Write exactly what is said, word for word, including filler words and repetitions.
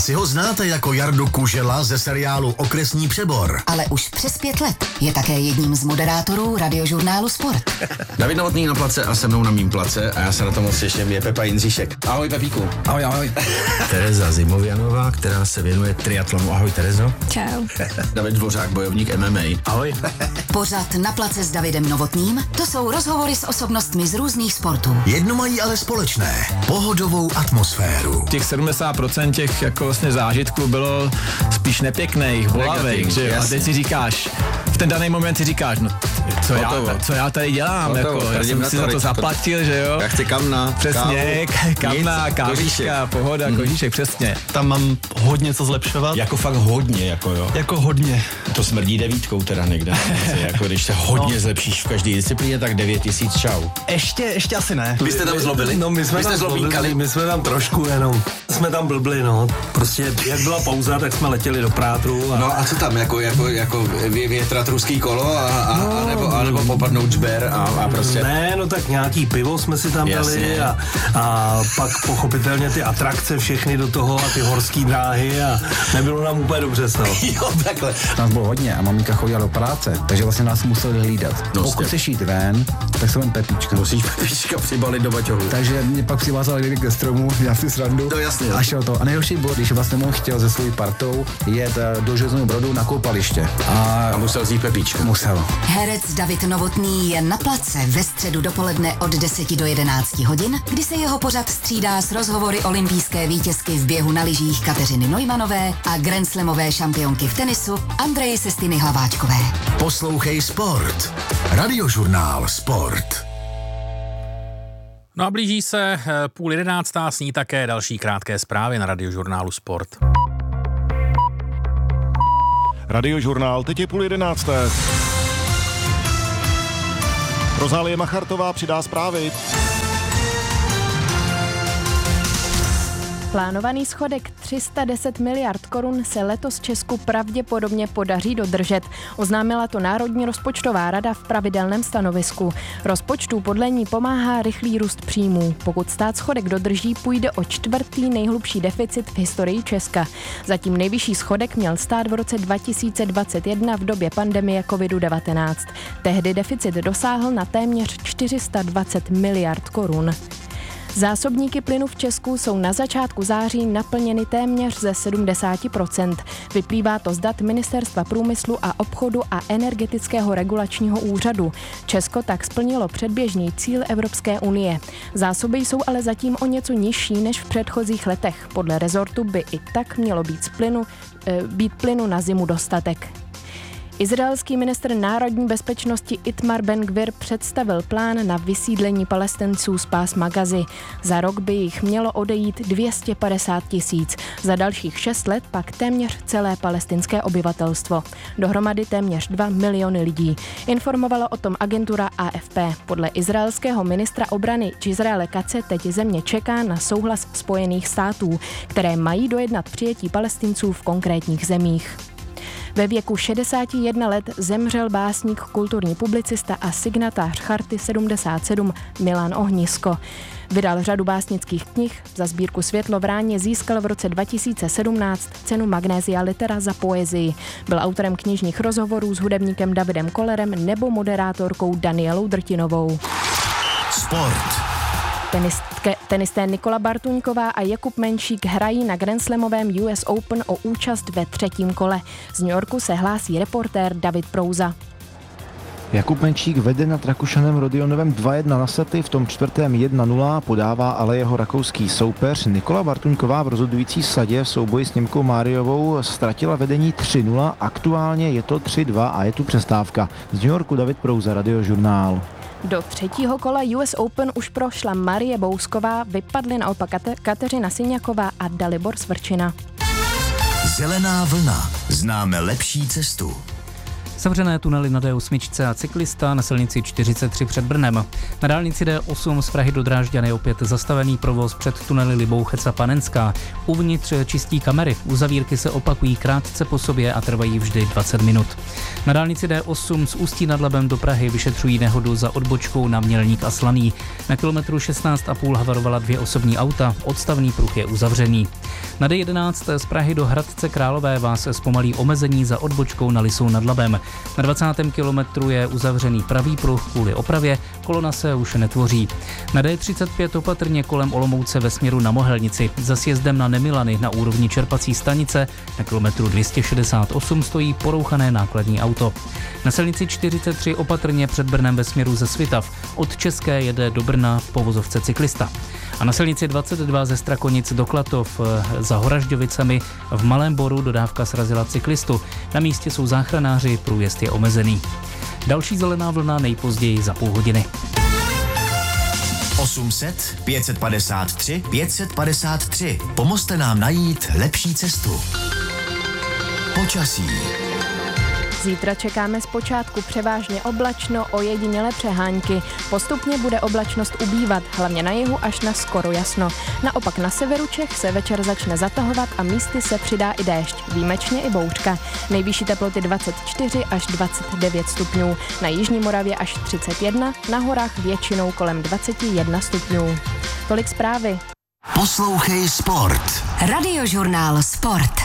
Asi ho znáte jako Jardu Kužela ze seriálu Okresní přebor. Ale už přes pět let je také jedním z moderátorů radiožurnálu Sport. David Novotný na place a se mnou na mým place a já se na to moc těším, je Pepa Jindříšek. Ahoj Pepíku. Ahoj, ahoj. Tereza Zimovianová, která se věnuje triatlonu. Ahoj Terezo. Čau. David Dvořák, bojovník M M A. Ahoj. Pořad Na place s Davidem Novotným, to jsou rozhovory s osobnostmi z různých sportů. Jedno mají ale společné. Pohodovou atmosféru. Těch sedmdesát procent těch jako vlastně zážitků bylo spíš nepěkných, bolavých, že jo? A teď si říkáš, v ten daný moment si říkáš, no co, já, co já tady dělám, Hotovo. jako, já jsem si za to zaplatil, že jo? Já chci kamna, přesně, kávu, kamna, kávička, pohoda, mm. kožíšek, přesně. Tam mám hodně co zlepšovat. Jako fakt hodně, jako jo. Jako hodně. To smrdí devítkou teda někde. Jako když se hodně no. zlepšíš v každé disciplíně, tak devět tisíc čau. Ještě, ještě asi ne. Vy jste tam zlobili? No my jsme Vy tam zlobili, my jsme tam trošku jenom, jsme tam blbli, no. Prostě jak byla pauza, tak jsme letěli do Prátru. A... No a co tam, jako, jako, jako vě, větrat ruský kolo a, a, no, a, nebo, a nebo popadnout žber a, a prostě... Ne, no tak nějaký pivo jsme si tam dali a, a pak pochopitelně ty atrakce všechny do toho a ty horský dráhy a nebylo nám úplně dobře s toho. Jo, takhle. Nás bylo hodně a maminka chodila do práce, takže vlastně nás museli hlídat. No, pokud chceš jít ven, tak se ven Pepíčka. Musíš Pepíčka přibalit do baťohu. Takže mě pak přivázali někdy ke stromu, já si srandu. To jasně. A šel to. A nejhorší bylo, když vlastně on chtěl se svojí partou jet do Železného Brodu na koupaliště. A, a musel vzít Pepíčka. Musel. Herec David Novotný je na place ve středu dopoledne od deseti do jedenácti hodin, kdy se jeho pořad střídá s rozhovory olympijské vítězky v běhu na lyžích Kateřiny Neumanové a grandslamové šampionky v tenisu Andreji Sestiny Hlaváčkové. Poslouchej Sport. Radiožurnál Sport. No a blíží se půl jedenáctá, s ní také další krátké zprávy na Radiožurnálu Sport. Radiožurnál, teď je půl jedenácté. Rozálie Machartová přidá zprávy. Plánovaný schodek tři sta deset miliard korun se letos Česku pravděpodobně podaří dodržet. Oznámila to Národní rozpočtová rada v pravidelném stanovisku. Rozpočtu podle ní pomáhá rychlý růst příjmů. Pokud stát schodek dodrží, půjde o čtvrtý nejhlubší deficit v historii Česka. Zatím nejvyšší schodek měl stát v roce dva tisíce dvacet jedna v době pandemie kovid devatenáct. Tehdy deficit dosáhl na téměř čtyři sta dvacet miliard korun. Zásobníky plynu v Česku jsou na začátku září naplněny téměř ze sedmdesát procent. Vyplývá to z dat Ministerstva průmyslu a obchodu a Energetického regulačního úřadu. Česko tak splnilo předběžný cíl Evropské unie. Zásoby jsou ale zatím o něco nižší než v předchozích letech. Podle rezortu by i tak mělo být, z plynu, e, být plynu na zimu dostatek. Izraelský ministr národní bezpečnosti Itmar Ben-Gvir představil plán na vysídlení Palestinců z pásma Gazy. Za rok by jich mělo odejít dvě stě padesát tisíc, za dalších šest let pak téměř celé palestinské obyvatelstvo. Dohromady téměř dva miliony lidí. Informovala o tom agentura A F P. Podle izraelského ministra obrany Jizraele Katze teď země čeká na souhlas Spojených států, které mají dojednat přijetí Palestinců v konkrétních zemích. Ve věku šedesáti jednoho let zemřel básník, kulturní publicista a signatář Charty sedmdesát sedm Milan Ohnisko. Vydal řadu básnických knih, za sbírku Světlo v ráně získal v roce dva tisíce sedmnáct cenu Magnesia Litera za poezii. Byl autorem knižních rozhovorů s hudebníkem Davidem Kollerem nebo moderátorkou Danielou Drtinovou. Sport. Tenistke, tenisté Nikola Bartuňková a Jakub Menšík hrají na grandslamovém U S Open o účast ve třetím kole. Z New Yorku se hlásí reportér David Prouza. Jakub Menšík vede nad Rakušanem Rodionovem dva jedna na sety, v tom čtvrtém jedna nula, podává ale jeho rakouský soupeř. Nikola Bartuňková v rozhodující sadě v souboji s Němkou Máriovou ztratila vedení tři nula, aktuálně je to tři dva a je tu přestávka. Z New Yorku David Prouza, Radiožurnál. Do třetího kola U S Open už prošla Marie Bousková, vypadly naopak Kate- Kateřina Syňaková a Dalibor Svrčina. Zelená vlna. Známe lepší cestu. Zavřené tunely na D osm a cyklista na silnici čtyřicet tři před Brnem. Na dálnici D osm z Prahy do Drážďan je opět zastavený provoz před tunely Libouchec a Panenská. Uvnitř čistí kamery. Uzavírky se opakují krátce po sobě a trvají vždy dvacet minut. Na dálnici D osm z Ústí nad Labem do Prahy vyšetřují nehodu za odbočkou na Mělník a Slaný. Na kilometru šestnáct a půl havarovala dvě osobní auta, odstavný pruh je uzavřený. Na D jedenáct z Prahy do Hradce Králové vás zpomalí omezení za odbočkou na Lisou nad Labem. Na dvacátém kilometru je uzavřený pravý pruh kvůli opravě, kolona se už netvoří. Na D třicet pět opatrně kolem Olomouce ve směru na Mohelnici. Za sjezdem na Nemilany na úrovni čerpací stanice na kilometru dvě stě šedesát osm stojí porouchané nákladní auto. Na silnici čtyřicet tři opatrně před Brnem ve směru ze Svitav. Od České jede do Brna v povozovce cyklista. A na silnici dvacet dva ze Strakonic do Klatov za Horažďovicemi v Malém Boru dodávka srazila cyklistu. Na místě jsou záchranáři, průjezd je omezený. Další zelená vlna nejpozději za půl hodiny. osm set, pět set padesát tři, pět set padesát tři. Pomozte nám najít lepší cestu. Počasí. Zítra čekáme zpočátku převážně oblačno, ojedinělé přehánky. Postupně bude oblačnost ubývat, hlavně na jihu až na skoro jasno. Naopak na severu Čech se večer začne zatahovat a místy se přidá i déšť, výjimečně i bouřka. Nejvyšší teploty dvacet čtyři až dvacet devět stupňů, na jižní Moravě až třicet jedna, na horách většinou kolem dvacet jedna stupňů. Tolik zprávy. Poslouchej Sport. Radiožurnál Sport.